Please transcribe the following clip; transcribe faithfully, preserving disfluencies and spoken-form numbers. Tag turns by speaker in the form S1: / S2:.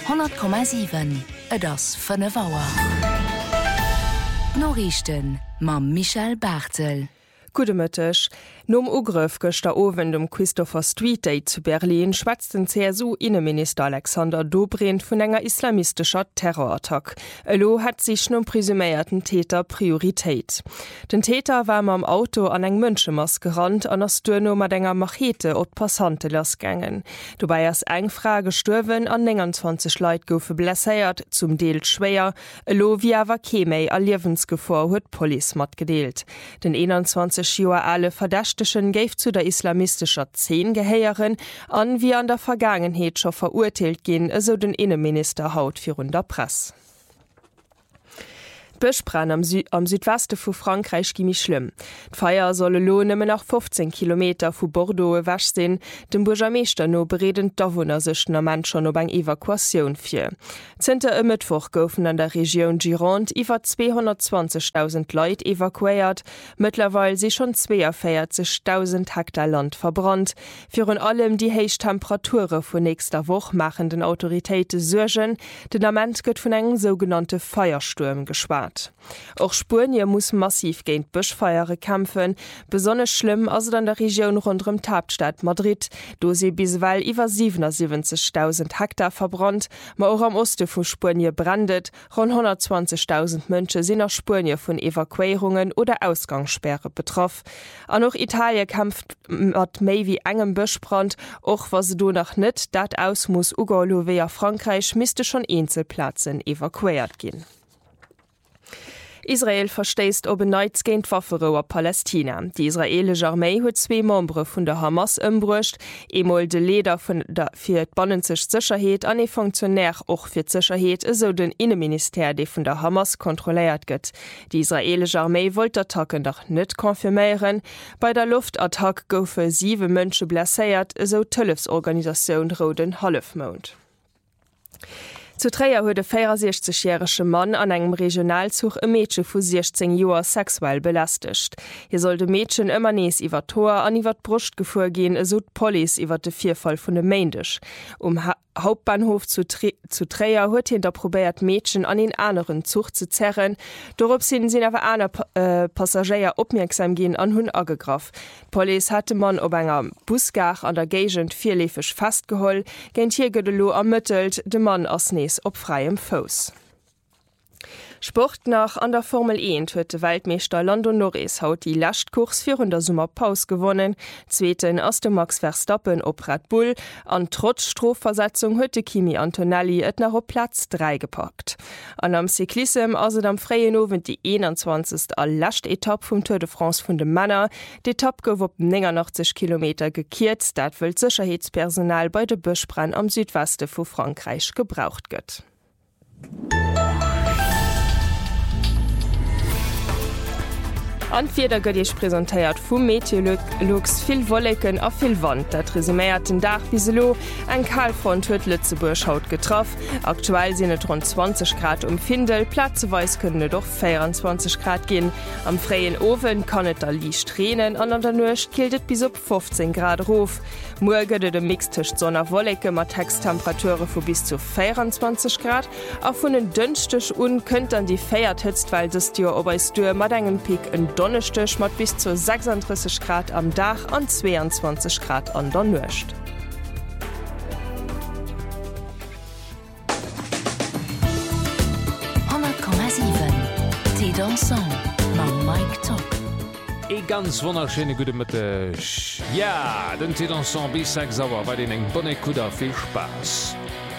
S1: hundert Komma sieben et ass fënne Waer. Norrichten ma Michel Bartel.
S2: Gudemëttech, nom Ugrëf gëchter Owen dem Christopher Street Day zu Berlin schwatzt den C S U-Innenminister Alexander Dobrindt vun enger islamistischer Terrorattack. Elo hat sich nom presüméierten Täter Prioritéit. Den Täter war am Auto an eng Mënschemass gerannt an ass Duerno mat enger Machete op Passante lasgängen. Dobei ass eng Frage stürwen an neunundzwanzig Leiit goufe blesséiert, zum Deel schwéier, Elo wie awer Kemei a Liewensgefor huet Police mat gedeelt. Den einundzwanzig Joer alle Verdächtechen géif zu der islamistischer Zehn gehéieren an wie an der Vergangenheet scho verurteelt ginn, eso den Innenminister haut virun der Press. Bëschbrann am, Sü- am Südweste vu Frankreich gimi schlimm. D'Feier solle lo nëmmen nach fünfzehn Kilometer vu Bordeaux wäch sinn, dem Burgermeester no beredend Dawunner sech am Mann schon op eng Evakuatioun fir. Zente e Mittwoch goufen an der Region Gironde iwwer zweihundertzwanzigtausend Leiit evakuéiert, mittlerweile si schon vierundvierzigtausend Hektar Land verbrannt. Virun allem die héich Temperature vun nächster Woch machen den Autoritéite Surgen, den Amment gëtt vun engen sogenannte Feiersturm geschwar. Auch Spurien muss massiv géint Bëschfeiere kämpfen, besonders schlimm as an der Region rund um Hauptstadt Madrid, do se bisweill iwwer siebenundsiebzigtausend Hektar verbrannt, ma auch am Oste vu Spurien brandet, rund hundertzwanzigtausend Mënsche sinn nach Spurien vun Evakuierungen oder Ausgangssperre betroff. An noch Italien kämpft mat méi wie engem Bëschbrand, och was se do nach net dat aus muss Ugolo wéier Frankreich miste schon Einzelplatzen evakuiert ginn. Israel verstéist op beneits géint Waffero a Palästina. Die israelsche Armee huet zwee Membre vun der Hamas ëmbrucht, emol de Leder vun der fir d'bannenzeg Sicherheet an e Funktionär och fir Sicherheet eso den Innenminister, de vun der Hamas kontrolléiert gëtt. Die israelsche Armee wollt d'Attacken doch net konfirméieren. Bei der Luftattack goufe sieve Mënsche blesséiert, eso d'Hëlfsorganisaoun Roden Halfmond. Zu Träier huet de vierundsechzigjährigesche Mann an engem Regionalzug e Mädchen vu sechzehn Joer sexuell belastigt. Hier soll de Mädchen ëmmer nees iwwer Tor an iwwer d'Brust gefuer gin, eso d'Police iwwer de Vierfall vun de Méindech. Um ha- Hauptbahnhof zu, Tri- zu Träier huet hin der probéiert Mädchen an den anderen Zug zu zerren. Dorop sinn sinn awer aner pa- äh, Passagier opmerksam gin an hunn agegraf. Police hatte man op enger Busgach an der Gegend vierlefech fastgeholl, gent hier gëtt lo ermëttelt, de Mann ass nees op freiem Fos. Sport nach an der Formel eins huet de Weltmeister Lando Norris haut die Lastkurs vir der Summerpaus gewonnen. Zweeten ass de Max Verstappen op Red Bull. An trotz Strofversetzung huet de Kimi Antonelli et nach op Platz drei gepackt. An am Cyklism ass et am freien Owen die einundzwanzigste all Lascht Etapp vum Tour de France vun de Männer. D'Etapp gouf op neunundneunzig Kilometer gekiert, dat wëll Sicherheitspersonal bei de Bëschbrann am Südweste vu Frankreich gebraucht gëtt. Anfirder gëtt ich präsentéiert vum Meteorlux vill Wolleken a vill Wand, dat resümiert den Dach biselo eng Kalfront huet Lützeburg haut getroff. Aktuell sinnet rund zwanzig Grad um Findel, Platzeweis kënne doch vierundzwanzig Grad ginn. Am freien Owen kannet der Liicht tränen, an an der Nucht kildet bis op fünfzehn Grad Rof. Muer gëtt de Mixtecht sonner Wolleke mat Texttemperature vu bis zu vierundzwanzig Grad, a vun den dënchtech un kënnt an die Féiert hëtzt, weil des Dir oberstuer mat engem Pik en Donnerstech mat bis zu sechsunddreißig Grad am Dach an zweiundzwanzig Grad an der Nucht.
S1: hundert Komma sieben T dansant ma Mike Top.
S3: E ganz wonnerschene gute Mëttech. Ja, den T dansant bis sechs Sauer war den eng bonne Kuder viel Spaß.